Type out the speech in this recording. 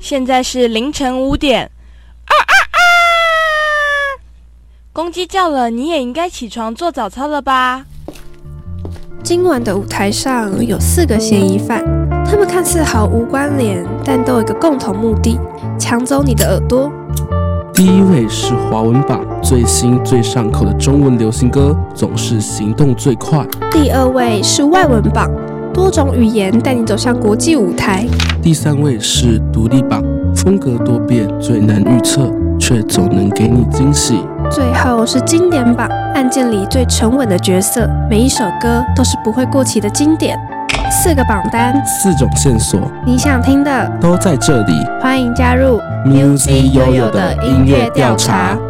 现在是凌晨5点。公鸡叫了，你也应该起床做早操了吧？ 今晚的舞台上有4个嫌疑犯，他们看似毫无关联，但都有一个共同目的：抢走你的耳朵。 第一位是华文榜最新最上口的中文流行歌，总是行动最快。 第2位是外文榜，多种语言带你走向国际舞台。 第3位是独立榜，风格多变，最难预测，却总能给你惊喜。 最后是经典榜，案件里最沉稳的角色，每一首歌都是不会过期的经典。4个榜单 ，4种线索， 你想听的都在这里。 欢迎加入 Music Yoyo 的音乐调查。